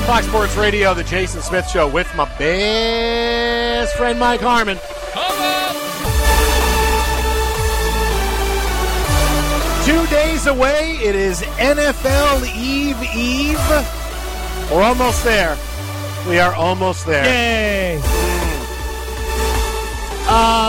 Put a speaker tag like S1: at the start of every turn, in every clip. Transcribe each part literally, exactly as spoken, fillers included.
S1: Fox Sports Radio, the Jason Smith Show with my best friend Mike Harmon. Two days away, it is N F L Eve Eve. We're almost there. We are almost there.
S2: Yay!
S1: Uh,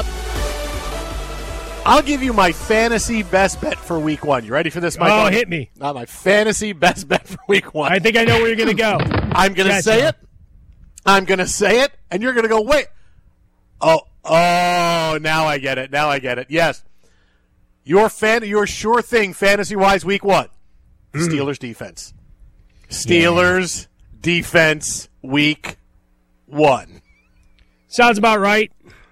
S1: I'll give you my fantasy best bet for week one. You ready for this, Mike?
S2: Oh, hit me.
S1: Not my fantasy best bet for week one.
S2: I think I know where you're going to go.
S1: I'm going to
S2: Gotcha.
S1: say it. I'm going to say it, and you're going to go, wait. Oh, oh, now I get it. Now I get it. Yes. Your fan, your sure thing, fantasy-wise, week one. Mm. Steelers defense. Steelers yeah. defense, week one.
S2: Sounds about right.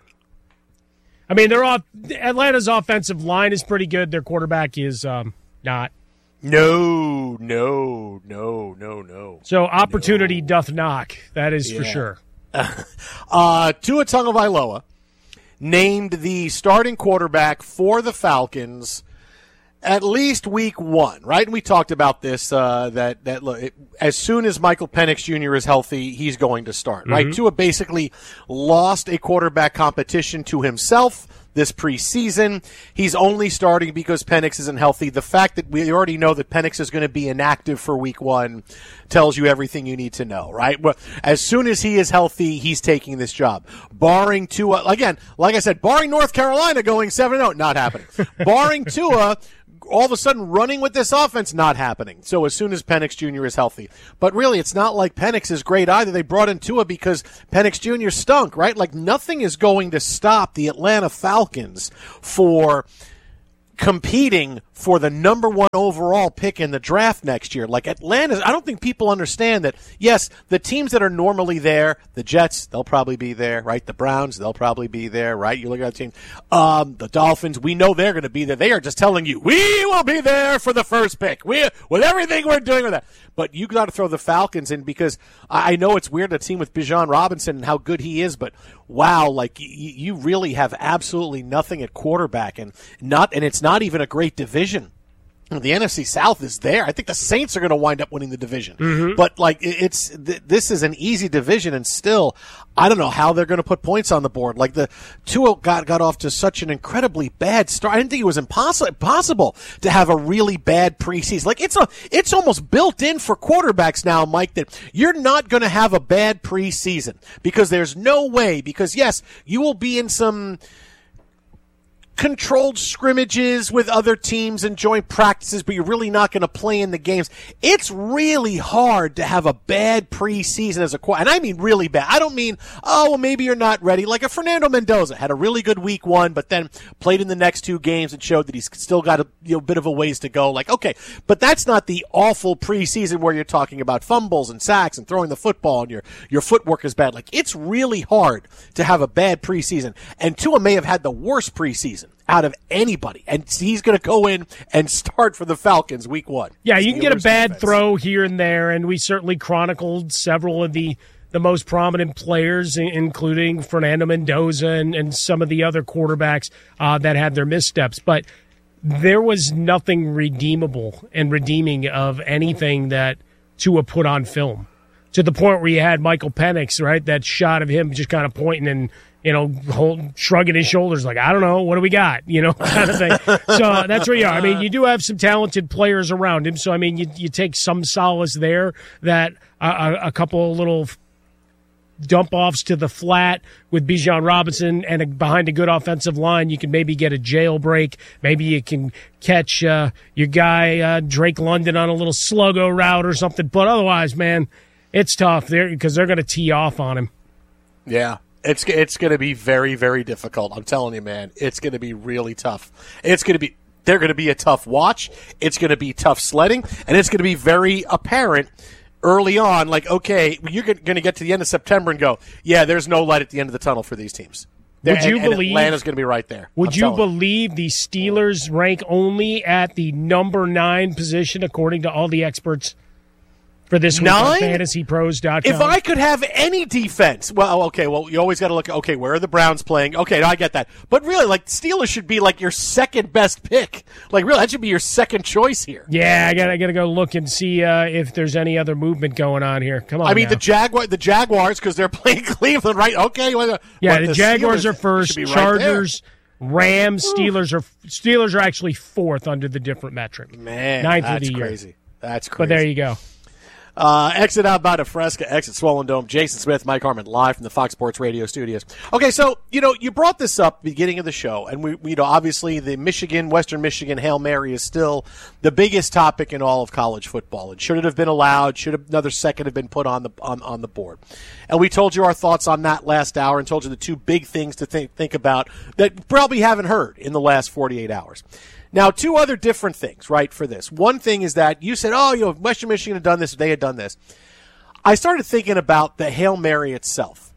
S2: I mean, they're off. Atlanta's offensive line is pretty good. Their quarterback is um, not.
S1: No, no, no, no, no.
S2: So opportunity
S1: no.
S2: doth knock. That is
S1: yeah.
S2: for sure.
S1: uh, Tua Tagovailoa named the starting quarterback for the Falcons at least week one, right? And we talked about this, uh, that, that look, it, as soon as Michael Penix Junior is healthy, he's going to start, right? Mm-hmm. Tua basically lost a quarterback competition to himself this preseason. He's only starting because Penix isn't healthy. The fact that we already know that Penix is going to be inactive for week one tells you everything you need to know, right? Well, as soon as he is healthy, he's taking this job. Barring Tua, again, like I said, barring North Carolina going seven and oh, not happening. Barring Tua, all of a sudden running with this offense, not happening. So as soon as Penix Junior is healthy. But really, it's not like Penix is great either. They brought in Tua because Penix Junior stunk, right? Like nothing is going to stop the Atlanta Falcons for competing for the number one overall pick in the draft next year. Like Atlanta, I don't think people understand that, yes, the teams that are normally there, the Jets, they'll probably be there, right? The Browns, they'll probably be there, right? You look at the team. Um, the Dolphins, we know they're going to be there. They are just telling you, we will be there for the first pick. We, with everything we're doing with that. But you got to throw the Falcons in because I know it's weird, a team with Bijan Robinson and how good he is, but wow, like you, you really have absolutely nothing at quarterback, and not, and it's not even a great division. The N F C South is there. I think the Saints are going to wind up winning the division. Mm-hmm. But, like, it's th- this is an easy division, and still, I don't know how they're going to put points on the board. Like, the Tua got, got off to such an incredibly bad start. I didn't think it was impossible impossible to have a really bad preseason. Like, it's a it's almost built in for quarterbacks now, Mike, that you're not going to have a bad preseason because there's no way. Because, yes, you will be in some controlled scrimmages with other teams and joint practices, but you're really not going to play in the games. It's really hard to have a bad preseason as a quarterback, and I mean really bad. I don't mean, oh, well, maybe you're not ready. Like a Fernando Mendoza had a really good week one, but then played in the next two games and showed that he's still got a you know, bit of a ways to go. Like, okay, but that's not the awful preseason where you're talking about fumbles and sacks and throwing the football and your, your footwork is bad. Like, it's really hard to have a bad preseason, and Tua may have had the worst preseason out of anybody, and he's going to go in and start for the Falcons week one.
S2: Yeah, you can get a bad defense. throw here and there, and we certainly chronicled several of the, the most prominent players, including Fernando Mendoza and, and some of the other quarterbacks uh, that had their missteps. But there was nothing redeemable and redeeming of anything that Tua put on film, to the point where you had Michael Penix, right, that shot of him just kind of pointing and you know, hold, shrugging his shoulders like, I don't know, what do we got? You know, kind of thing. So uh, that's where you are. I mean, you do have some talented players around him, so, I mean, you you take some solace there that uh, a, a couple of little dump-offs to the flat with Bijan Robinson and a, behind a good offensive line, you can maybe get a jailbreak. Maybe you can catch uh, your guy uh, Drake London on a little sluggo route or something. But otherwise, man, it's tough there because they're going to tee off on him.
S1: Yeah. It's it's going to be very, very difficult. I'm telling you, man. It's going to be really tough. It's going to be they're going to be a tough watch. It's going to be tough sledding, and it's going to be very apparent early on. Like, okay, you're going to get to the end of September and go, yeah, there's no light at the end of the tunnel for these teams.
S2: Would
S1: and,
S2: you
S1: and
S2: believe
S1: Atlanta's going to be right there?
S2: Would
S1: I'm
S2: you believe you. the Steelers rank only at the number nine position according to all the experts for this week
S1: Nine?
S2: on fantasy pros dot com.
S1: If I could have any defense, well, okay, well, you always got to look, okay, where are the Browns playing? Okay, I get that. But really, like, Steelers should be, like, your second best pick. Like, really, that should be your second choice here.
S2: Yeah, I got I got to go look and see uh, if there's any other movement going on here. Come on
S1: I mean,
S2: now.
S1: the Jaguar, the Jaguars, because they're playing Cleveland, right? Okay. Well,
S2: yeah,
S1: but
S2: the,
S1: the
S2: Jaguars
S1: Steelers
S2: are first,
S1: should be right
S2: Chargers, Rams, Steelers are Steelers are actually fourth under the different metric.
S1: Man,
S2: Ninth
S1: that's
S2: of the year.
S1: crazy. That's crazy.
S2: But there you go.
S1: Uh, exit out by Fresca, exit Swollen Dome. Jason Smith, Mike Harmon, live from the Fox Sports Radio studios. Okay, so, you know, you brought this up at the beginning of the show, and we, we, you know, obviously the Michigan, Western Michigan Hail Mary is still the biggest topic in all of college football. And should it have been allowed? Should another second have been put on the on, on the board? And we told you our thoughts on that last hour and told you the two big things to think, think about that you probably haven't heard in the last forty-eight hours. Now, two other different things, right, for this. One thing is that you said, oh, you know, if Western Michigan had done this, if they had done this. I started thinking about the Hail Mary itself.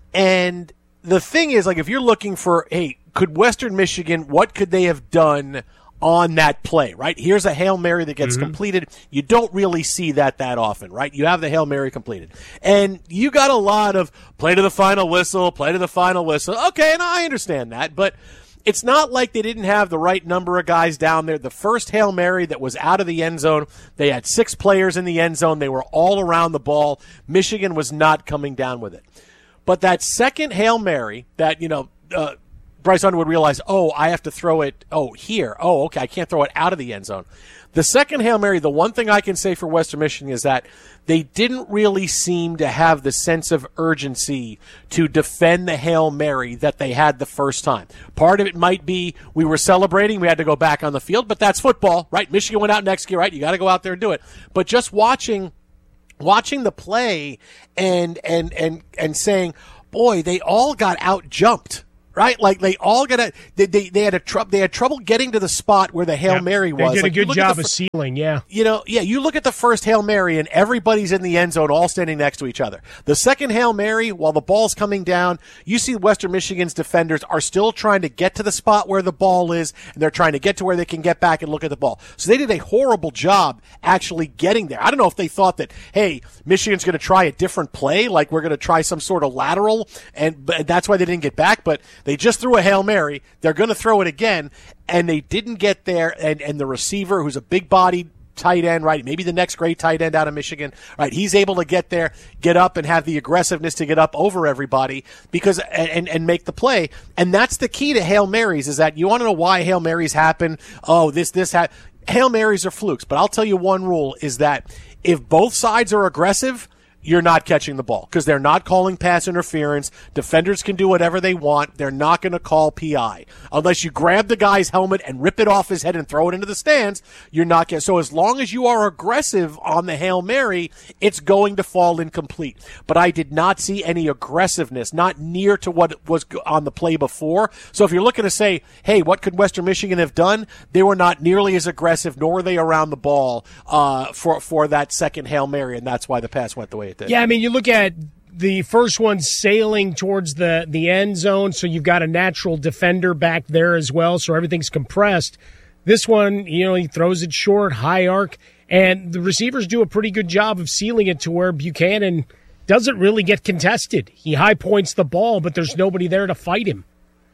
S1: And the thing is, like, if you're looking for, hey, could Western Michigan, what could they have done on that play, right? Here's a Hail Mary that gets mm-hmm. completed. You don't really see that that often, right? You have the Hail Mary completed. And you got a lot of play to the final whistle, play to the final whistle. Okay, and I understand that, but it's not like they didn't have the right number of guys down there. The first Hail Mary that was out of the end zone, they had six players in the end zone. They were all around the ball. Michigan was not coming down with it. But that second Hail Mary that, you know, uh, Bryce Underwood realized, oh, I have to throw it, oh, here. Oh, okay, I can't throw it out of the end zone. The second Hail Mary, the one thing I can say for Western Michigan is that they didn't really seem to have the sense of urgency to defend the Hail Mary that they had the first time. Part of it might be we were celebrating, we had to go back on the field, but that's football, right? Michigan went out next year, right? You got to go out there and do it. But just watching watching the play and and and and saying, boy, they all got out jumped. Right, like they all got a they they, they had a tr- they had trouble getting to the spot where the Hail
S2: yep.
S1: Mary was.
S2: They did
S1: like,
S2: a good job
S1: fir-
S2: of sealing, yeah.
S1: You know, yeah. You look at the first Hail Mary and everybody's in the end zone, all standing next to each other. The second Hail Mary, while the ball's coming down, you see Western Michigan's defenders are still trying to get to the spot where the ball is, and they're trying to get to where they can get back and look at the ball. So they did a horrible job actually getting there. I don't know if they thought that, hey, Michigan's going to try a different play, like we're going to try some sort of lateral, and that's why they didn't get back. But they just threw a Hail Mary. They're going to throw it again, and they didn't get there. And, and the receiver, who's a big-bodied tight end, right, maybe the next great tight end out of Michigan, right, he's able to get there, get up, and have the aggressiveness to get up over everybody because and, and make the play. And that's the key to Hail Marys, is that you want to know why Hail Marys happen. Oh, this, this, ha- Hail Marys are flukes. But I'll tell you one rule is that if both sides are aggressive, you're not catching the ball because they're not calling pass interference. Defenders can do whatever they want. They're not going to call P I. Unless you grab the guy's helmet and rip it off his head and throw it into the stands, you're not getting. So as long as you are aggressive on the Hail Mary, it's going to fall incomplete. But I did not see any aggressiveness, not near to what was on the play before. So if you're looking to say, hey, what could Western Michigan have done? They were not nearly as aggressive, nor were they around the ball uh, for, for that second Hail Mary, and that's why the pass went the way it did.
S2: Yeah, I mean, you look at the first one sailing towards the, the end zone, so you've got a natural defender back there as well, so everything's compressed. This one, you know, he throws it short, high arc, and the receivers do a pretty good job of sealing it to where Buchanan doesn't really get contested. He high points the ball, but there's nobody there to fight him.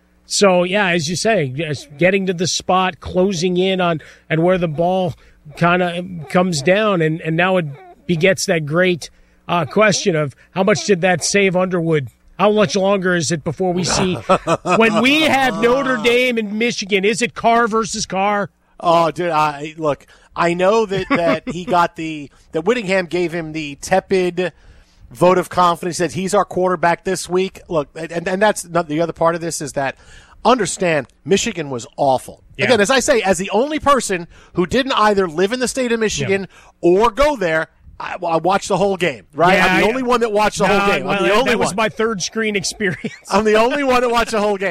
S2: So, yeah, as you say, just getting to the spot, closing in on and where the ball kind of comes down, and, and now it begets that great Uh, question of how much did that save Underwood? How much longer is it before we see when we have Notre Dame and Michigan? Is it Carr versus Carr?
S1: Oh, dude! I look. I know that, that he got the that Whittingham gave him the tepid vote of confidence that he's our quarterback this week. Look, and and that's not, the other part of this is that understand Michigan was awful. Yeah. Again, as I say, as the only person who didn't either live in the state of Michigan yeah. or go there. I, I watched the whole game, right?
S2: Yeah,
S1: I'm the
S2: I,
S1: only one that watched the
S2: no,
S1: whole game. I'm
S2: well,
S1: the only
S2: that was
S1: one.
S2: my third screen experience.
S1: I'm the only one that watched the whole game.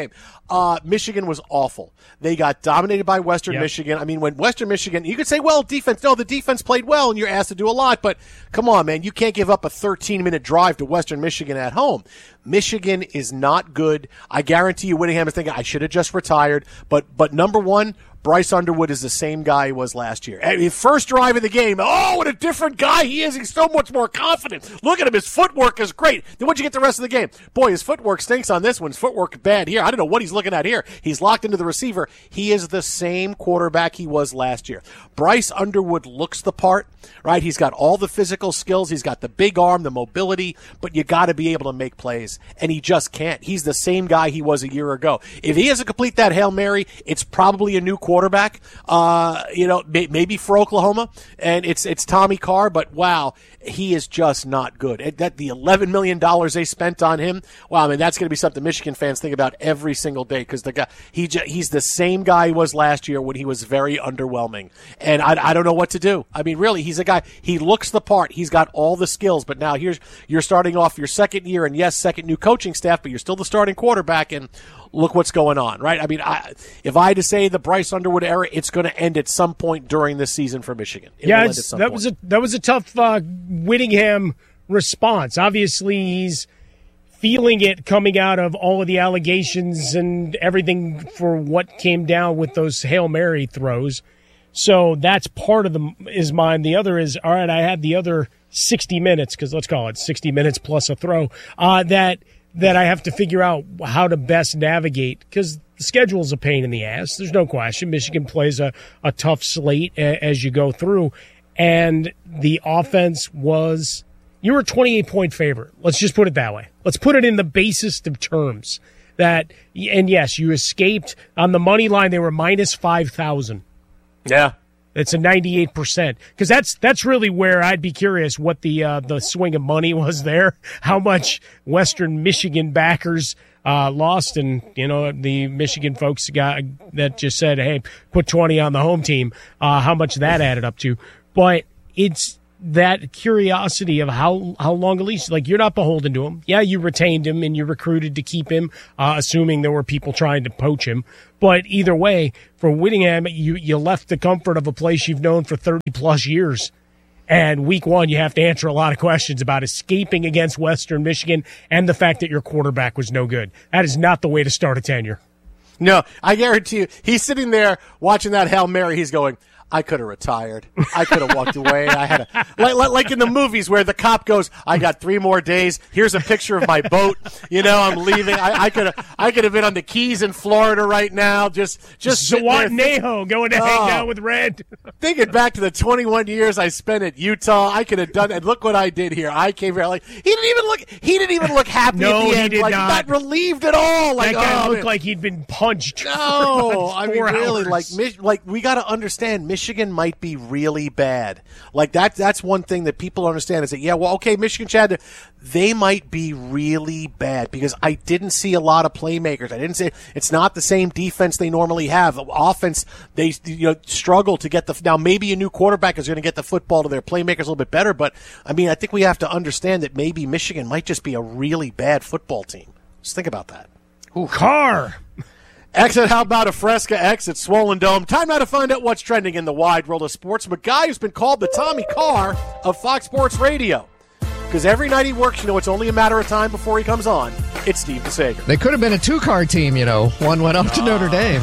S1: Uh, Michigan was awful. They got dominated by Western yep. Michigan. I mean, when Western Michigan, you could say, well, defense, no, the defense played well and you're asked to do a lot, but come on, man, you can't give up a thirteen-minute drive to Western Michigan at home. Michigan is not good. I guarantee you Whittingham is thinking, I should have just retired. But, but number one, Bryce Underwood is the same guy he was last year. I mean, first drive of the game, oh, what a different guy he is. He's so much more confident. Look at him. His footwork is great. Then what'd you get the rest of the game? Boy, his footwork stinks on this one. His footwork bad here. I don't know what he's looking at here. He's locked into the receiver. He is the same quarterback he was last year. Bryce Underwood looks the part, right? He's got all the physical skills. He's got the big arm, the mobility, but you got to be able to make plays, and he just can't. He's the same guy he was a year ago. If he has to complete that Hail Mary, it's probably a new quarterback. Uh, you know, may, maybe for Oklahoma, and it's it's Tommy Carr, but wow, he is just not good. It, that the eleven million dollars they spent on him, wow, I mean, that's going to be something Michigan fans think about every single day, because the guy he he's the same guy he was last year when he was very underwhelming, and I, I don't know what to do. I mean, really, he's a guy, he looks the part, he's got all the skills, but now here's you're starting off your second year, and yes, second new coaching staff, but you're still the starting quarterback, and look what's going on, right? I mean, I, if I had to say the Bryce Underwood era, it's going to end at some point during this season for Michigan. It
S2: yeah, it's, that point. was a that was a tough uh, Whittingham response. Obviously, he's feeling it coming out of all of the allegations and everything for what came down with those Hail Mary throws. So that's part of the his mind. The other is, all right, I had the other sixty minutes, because let's call it sixty minutes plus a throw, uh, that – that I have to figure out how to best navigate, because the schedule's a pain in the ass. There's no question. Michigan plays a, a tough slate a, as you go through. And the offense was, you were a twenty-eight point favorite. Let's just put it that way. Let's put it in the basest of terms. That, and yes, you escaped. On the money line, they were minus five thousand.
S1: Yeah.
S2: It's a ninety-eight percent, because that's that's really where I'd be curious what the uh, the swing of money was there, how much Western Michigan backers uh, lost, and you know the Michigan folks got that just said, hey, put twenty on the home team, uh, how much that added up to. But it's that curiosity of how how long at least, like, you're not beholden to him. Yeah, you retained him and you recruited to keep him, uh, assuming there were people trying to poach him. But either way, for Whittingham, you, you left the comfort of a place you've known for thirty plus years. And week one, you have to answer a lot of questions about escaping against Western Michigan and the fact that your quarterback was no good. That is not the way to start a tenure.
S1: No, I guarantee you, he's sitting there watching that Hail Mary. He's going, I could have retired. I could have walked away. I had a, like, like in the movies where the cop goes, I got three more days. Here's a picture of my boat. You know, I'm leaving. I, I could have, I could have been on the Keys in Florida right now. Just, just
S2: Zwanejo going to oh, hang out with Red.
S1: Thinking back to the twenty-one years I spent at Utah, I could have done it. Look what I did here. I came here like he didn't even look. He didn't even look happy
S2: no,
S1: at the
S2: he
S1: end.
S2: Did
S1: like
S2: not.
S1: not relieved at all. Like
S2: that guy
S1: oh,
S2: looked
S1: man.
S2: like he'd been punched.
S1: No, I mean really,
S2: hours.
S1: like like we got to understand. Michigan might be really bad. Like that that's one thing that people understand is that, yeah, well, okay, Michigan, Chad, they might be really bad because I didn't see a lot of playmakers. I didn't say it's not the same defense they normally have. Offense, they you know struggle to get the, now maybe a new quarterback is going to get the football to their playmakers a little bit better, but I mean, I think we have to understand that maybe Michigan might just be a really bad football team. Just think about that.
S2: Ooh. Carr.
S1: Exit, how about a Fresca X at Swollen Dome? Time now to find out what's trending in the wide world of sports from a guy who's been called the Tommy Carr of Fox Sports Radio. Because every night he works, you know, it's only a matter of time before he comes on. It's Steve DeSager.
S3: They could have been a two-car team, you know. One went off to Notre Dame.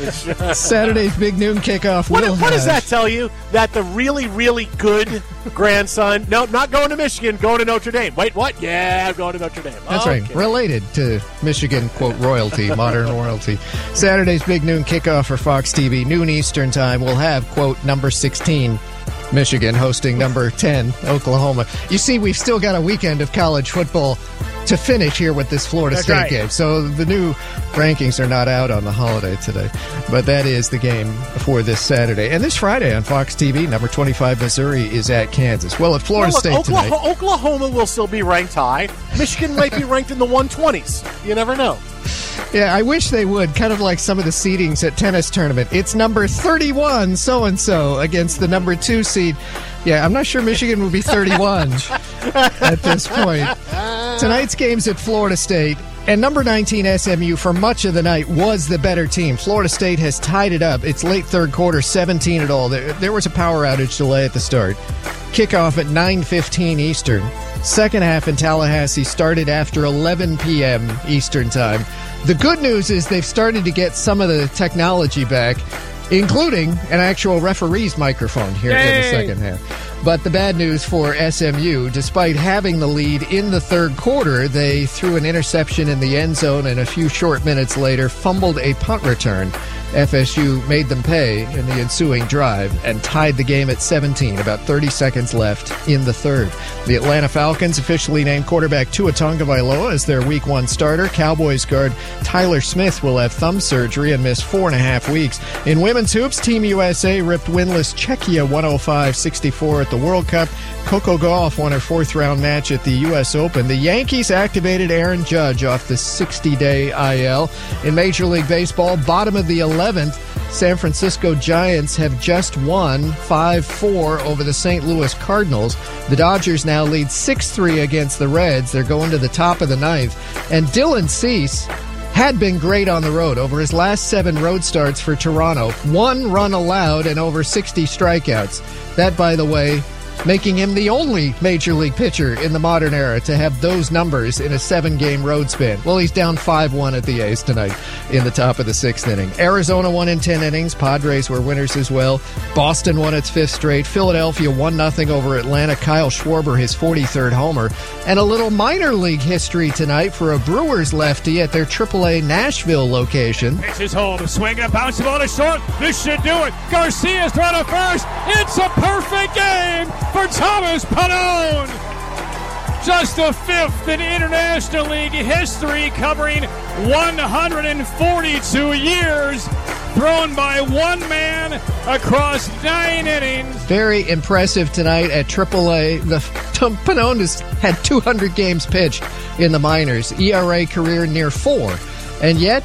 S3: Saturday's big noon kickoff.
S1: What, what does that tell you? That the really, really good grandson, no, not going to Michigan, going to Notre Dame. Wait, what? Yeah, I'm going to Notre Dame.
S3: That's
S1: okay.
S3: right. Related to Michigan, quote, royalty, modern royalty. Saturday's big noon kickoff for Fox T V, noon Eastern time. We'll have, quote, number sixteen. Michigan hosting number ten, Oklahoma. You see, we've still got a weekend of college football to finish here with this Florida
S2: That's
S3: State
S2: right.
S3: game. So the new rankings are not out on the holiday today. But that is the game for this Saturday. And this Friday on Fox T V, number twenty-five, Missouri is at Kansas. Well, at Florida
S1: well, look,
S3: State
S1: Oklahoma,
S3: tonight.
S1: Oklahoma will still be ranked high. Michigan might be ranked in the one twenties. You never know.
S3: Yeah, I wish they would, kind of like some of the seedings at tennis tournament. It's number thirty-one so-and-so against the number two seed. Yeah, I'm not sure Michigan will be thirty-one at this point. Tonight's game's at Florida State. And number nineteen S M U for much of the night was the better team. Florida State has tied it up. It's late third quarter, seventeen at all. There, there was a power outage delay at the start. Kickoff at nine fifteen Eastern. Second half in Tallahassee started after eleven p.m. Eastern time. The good news is they've started to get some of the technology back, including an actual referee's microphone here Yay! in the second half. But the bad news for S M U, despite having the lead in the third quarter, they threw an interception in the end zone and a few short minutes later fumbled a punt return. F S U made them pay in the ensuing drive and tied the game at seventeen, about thirty seconds left in the third. The Atlanta Falcons officially named quarterback Tua Tagovailoa as their week one starter. Cowboys guard Tyler Smith will have thumb surgery and miss four and a half weeks. In women's hoops, Team U S A ripped winless Czechia one oh five sixty-four at the World Cup. Coco Gauff won her fourth round match at the U S Open. The Yankees activated Aaron Judge off the sixty-day I L. In Major League Baseball, bottom of the eleventh, San Francisco Giants have just won five four over the Saint Louis Cardinals. The Dodgers now lead six three against the Reds. They're going to the top of the ninth. And Dylan Cease had been great on the road over his last seven road starts for Toronto. One run allowed and over sixty strikeouts. That, by the way, making him the only Major League pitcher in the modern era to have those numbers in a seven-game road span. Well, he's down five one at the A's tonight in the top of the sixth inning. Arizona won in ten innings. Padres were winners as well. Boston won its fifth straight. Philadelphia one nothing over Atlanta. Kyle Schwarber his forty-third homer. And a little minor league history tonight for a Brewers lefty at their triple A Nashville location.
S4: Pitches home, a swing and a bounce ball to short. This should do it. Garcia's thrown to first. It's a perfect game for Thomas Pannone. Just the fifth in International League history, covering one hundred forty-two years, thrown by one man across nine innings.
S3: Very impressive tonight at triple A. The Pannone has had two hundred games pitched in the minors. E R A career near four. And yet,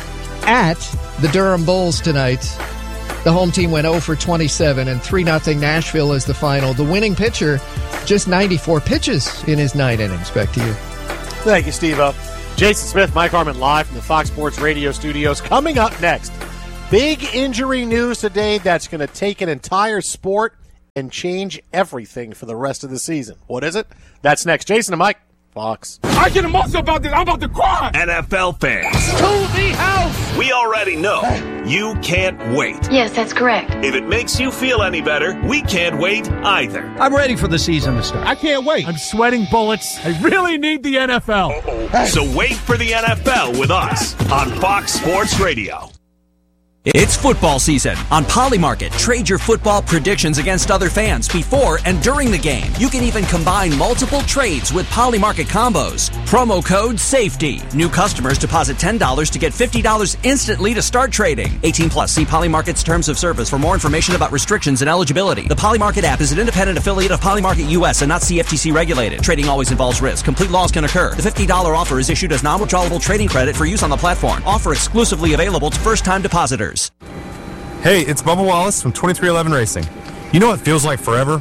S3: at the Durham Bulls tonight, the home team went oh for twenty-seven, and three nothing Nashville is the final. The winning pitcher, just ninety-four pitches in his nine innings. Back to you.
S1: Thank you, Steve-O. Jason Smith, Mike Harmon live from the Fox Sports Radio studios. Coming up next, big injury news today that's going to take an entire sport and change everything for the rest of the season. What is it? That's next. Jason and Mike, Fox.
S5: I get emotional about this. I'm about to cry.
S6: N F L fans,
S5: to the house.
S6: We already know you can't wait.
S7: Yes, that's correct.
S6: If it makes you feel any better, we can't wait either.
S8: I'm ready for the season to start.
S5: I can't wait. I'm sweating bullets. I really need the N F L.
S6: So wait for the N F L with us on Fox Sports Radio.
S9: It's football season. On Polymarket, trade your football predictions against other fans before and during the game. You can even combine multiple trades with Polymarket combos. Promo code SAFETY. New customers deposit ten dollars to get fifty dollars instantly to start trading. eighteen plus. See Polymarket's terms of service for more information about restrictions and eligibility. The Polymarket app is an independent affiliate of Polymarket U S and not C F T C regulated. Trading always involves risk. Complete loss can occur. The fifty dollars offer is issued as non-withdrawable trading credit for use on the platform. Offer exclusively available to first-time depositors.
S10: Hey, it's Bubba Wallace from twenty-three eleven Racing. You know what feels like forever?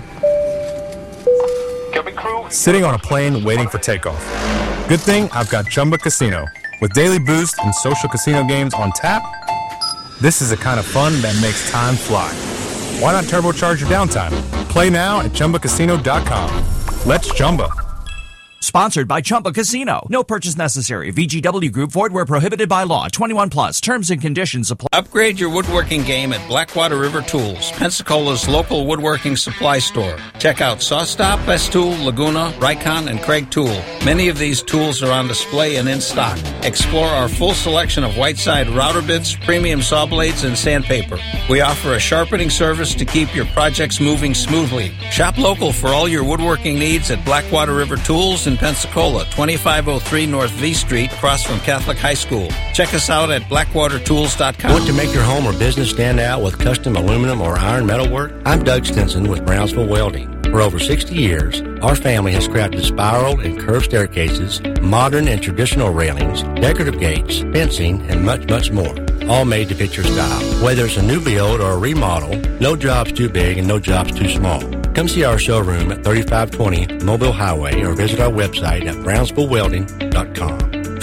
S10: Sitting on a plane waiting for takeoff. Good thing I've got Chumba Casino. With daily boost and social casino games on tap, this is the kind of fun that makes time fly. Why not turbocharge your downtime? Play now at Chumba Casino dot com. Let's Chumba.
S9: Sponsored by Chumba Casino. No purchase necessary. V G W Group. Void where prohibited by law. twenty-one plus. Terms and conditions apply.
S11: Upgrade your woodworking game at Blackwater River Tools, Pensacola's local woodworking supply store. Check out SawStop, Festool, Laguna, Rikon, and Craig Tool. Many of these tools are on display and in stock. Explore our full selection of Whiteside router bits, premium saw blades, and sandpaper. We offer a sharpening service to keep your projects moving smoothly. Shop local for all your woodworking needs at Blackwater River Tools in Pensacola, twenty-five oh three North V Street, across from Catholic High School. Check us out at blackwater tools dot com.
S12: Want to make your home or business stand out with custom aluminum or iron metal work? I'm Doug Stinson with Brownsville Welding. For over sixty years, our family has crafted spiral and curved staircases, modern and traditional railings, decorative gates, fencing, and much, much more. All made to fit your style. Whether it's a new build or a remodel, no job's too big and no job's too small. Come see our showroom at thirty-five twenty Mobile Highway or visit our website at brownsville welding dot com.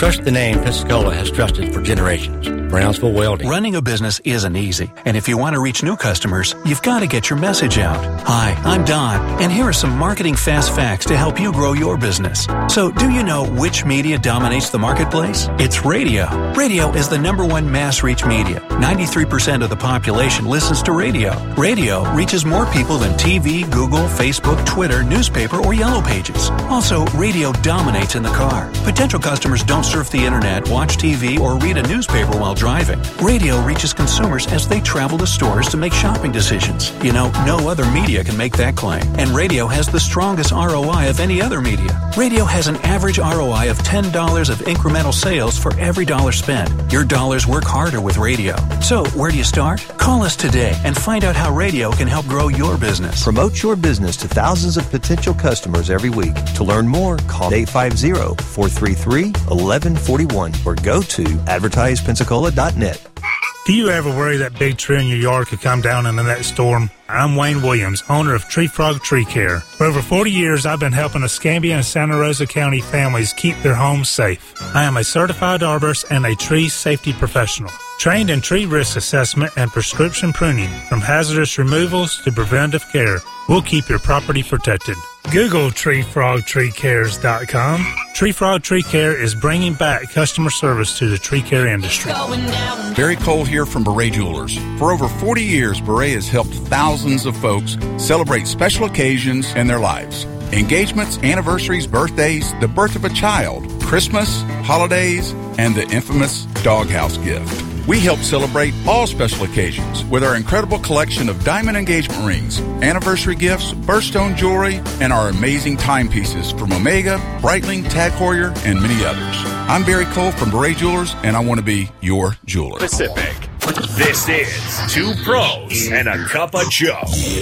S12: Trust the name Pensacola has trusted for generations. Brownsville Welding.
S7: Running a business isn't easy, and if you want to reach new customers, you've got to get your message out. Hi, I'm Don, and here are some marketing fast facts to help you grow your business. So, do you know which media dominates the marketplace? It's radio. Radio is the number one mass reach media. ninety-three percent of the population listens to radio. Radio reaches more people than T V, Google, Facebook, Twitter, newspaper, or Yellow Pages. Also, radio dominates in the car. Potential customers don't surf the internet, watch T V, or read a newspaper while driving. Radio reaches consumers as they travel to stores to make shopping decisions. You know, no other media can make that claim. And radio has the strongest R O I of any other media. Radio has an average R O I of ten dollars of incremental sales for every dollar spent. Your dollars work harder with radio. So, where do you start? Call us today and find out how radio can help grow your business.
S8: Promote your business to thousands of potential customers every week. To learn more, call eight five zero, four three three, one one four one or go to advertise pensacola dot net.
S13: Do you ever worry that big tree in your yard could come down in the next storm? I'm Wayne Williams, owner of Tree Frog Tree Care. For over forty years, I've been helping Escambia and Santa Rosa County families keep their homes safe. I am a certified arborist and a tree safety professional, trained in tree risk assessment and prescription pruning. From hazardous removals to preventive care, we'll keep your property protected. Google tree frog tree cares dot com. Tree Frog Tree Care is bringing back customer service to the tree care industry.
S14: Barry Cole here from Beret Jewelers. For over forty years, Beret has helped thousands of folks celebrate special occasions in their lives. Engagements, anniversaries, birthdays, the birth of a child, Christmas, holidays, and the infamous doghouse gift. We help celebrate all special occasions with our incredible collection of diamond engagement rings, anniversary gifts, birthstone jewelry, and our amazing timepieces from Omega, Breitling, Tag Heuer, and many others. I'm Barry Cole from Beret Jewelers, and I want to be your jeweler.
S6: Pacific. This is Two Pros and a Cup of Joe.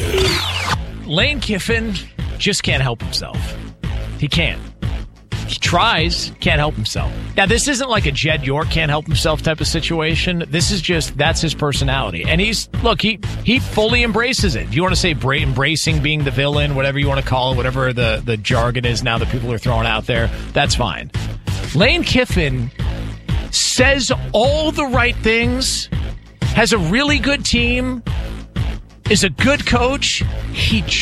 S15: Lane Kiffin just can't help himself. He can't. He tries, can't help himself. Now, this isn't like a Jed York can't help himself type of situation. This is just, that's his personality. And he's, look, he he fully embraces it. If you want to say bra- embracing being the villain, whatever you want to call it, whatever the, the jargon is now that people are throwing out there, that's fine. Lane Kiffin says all the right things, has a really good team, is a good coach. He